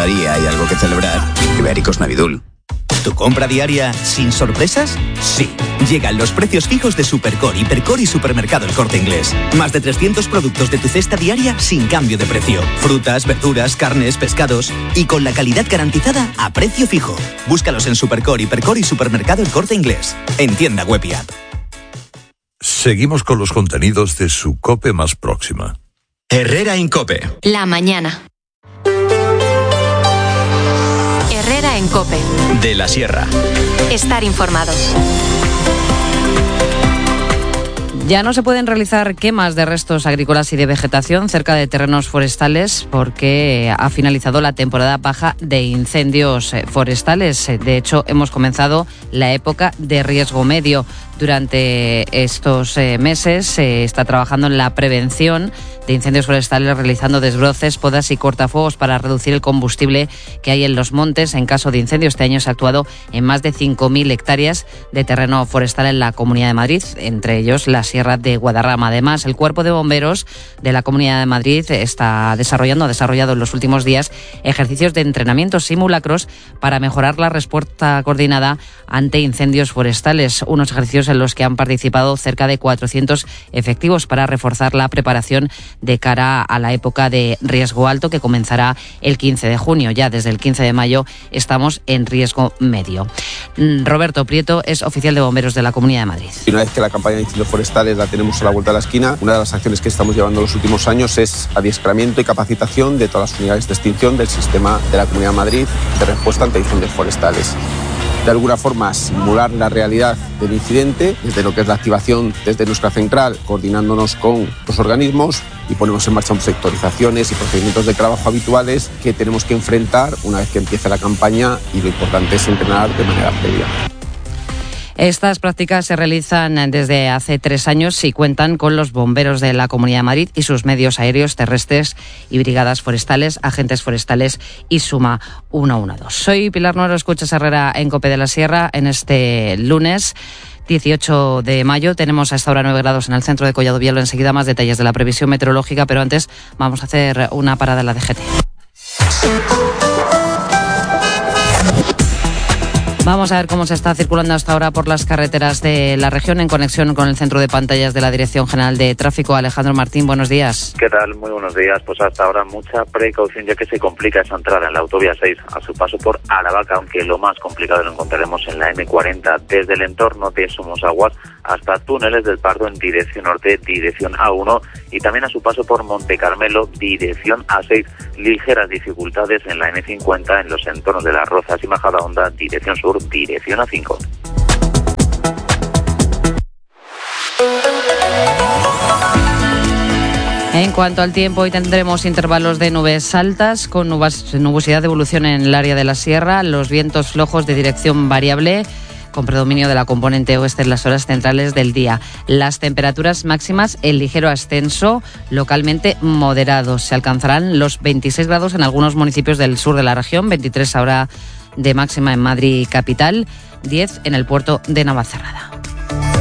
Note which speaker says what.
Speaker 1: día hay algo que celebrar, Ibéricos Navidul.
Speaker 2: ¿Tu compra diaria sin sorpresas? Sí. Llegan los precios fijos de Supercore, Hipercore y Supermercado El Corte Inglés. Más de 300 productos de tu cesta diaria sin cambio de precio. Frutas, verduras, carnes, pescados y con la calidad garantizada a precio fijo. Búscalos en Supercore, Hipercore y Supermercado El Corte Inglés. En tienda web y app.
Speaker 3: Seguimos con los contenidos de su COPE más próxima.
Speaker 4: Herrera en COPE.
Speaker 5: La mañana. Herrera en COPE.
Speaker 4: De la Sierra.
Speaker 5: Estar informado.
Speaker 6: Ya no se pueden realizar quemas de restos agrícolas y de vegetación cerca de terrenos forestales porque ha finalizado la temporada baja de incendios forestales. De hecho, hemos comenzado la época de riesgo medio. Durante estos meses se está trabajando en la prevención de incendios forestales, realizando desbroces, podas y cortafuegos para reducir el combustible que hay en los montes en caso de incendio. Este año se ha actuado en más de 5.000 hectáreas de terreno forestal en la Comunidad de Madrid, entre ellos la Sierra de Guadarrama. Además, el Cuerpo de Bomberos de la Comunidad de Madrid ha desarrollado en los últimos días ejercicios de entrenamientos simulacros para mejorar la respuesta coordinada ante incendios forestales. Unos ejercicios en los que han participado cerca de 400 efectivos para reforzar la preparación de cara a la época de riesgo alto que comenzará el 15 de junio. Ya desde el 15 de mayo estamos en riesgo medio. Roberto Prieto es oficial de bomberos de la Comunidad de Madrid.
Speaker 7: Y una vez que la campaña de incendios forestales la tenemos a la vuelta de la esquina, una de las acciones que estamos llevando en los últimos años es adiestramiento y capacitación de todas las unidades de extinción del sistema de la Comunidad de Madrid de respuesta ante incendios forestales. De alguna forma simular la realidad del incidente desde lo que es la activación desde nuestra central, coordinándonos con los organismos, y ponemos en marcha sectorizaciones y procedimientos de trabajo habituales que tenemos que enfrentar una vez que empiece la campaña, y lo importante es entrenar de manera previa.
Speaker 6: Estas prácticas se realizan desde hace 3 años y cuentan con los bomberos de la Comunidad de Madrid y sus medios aéreos, terrestres y brigadas forestales, agentes forestales y Suma 112. Soy Pilar Nuero, escuchas Herrera en COPE de la Sierra en este lunes 18 de mayo. Tenemos a esta hora 9 grados en el centro de Collado Villalba. Enseguida más detalles de la previsión meteorológica, pero antes vamos a hacer una parada en la DGT. Vamos a ver cómo se está circulando hasta ahora por las carreteras de la región en conexión con el centro de pantallas de la Dirección General de Tráfico. Alejandro Martín, buenos días.
Speaker 8: ¿Qué tal? Muy buenos días. Pues hasta ahora mucha precaución, ya que se complica esa entrada en la autovía 6 a su paso por Aravaca, aunque lo más complicado lo encontraremos en la M40 desde el entorno de Somosaguas hasta Túneles del Pardo en dirección norte, dirección A1, y también a su paso por Monte Carmelo, dirección A6. Ligeras dificultades en la M50 en los entornos de Las Rozas y Majadahonda, dirección sur, dirección A5.
Speaker 6: En cuanto al tiempo, hoy tendremos intervalos de nubes altas con nubosidad de evolución en el área de la sierra, los vientos flojos de dirección variable con predominio de la componente oeste en las horas centrales del día. Las temperaturas máximas en ligero ascenso, localmente moderados. Se alcanzarán los 26 grados en algunos municipios del sur de la región, 23 ahora de máxima en Madrid capital, 10 en el puerto de Navacerrada.